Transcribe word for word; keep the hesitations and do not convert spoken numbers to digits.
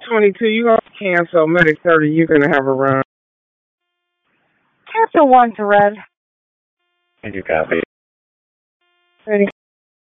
twenty-two, you're going to cancel. Medic thirty, you're going to have a run. Cancel one to red. Thank you, copy. Ready.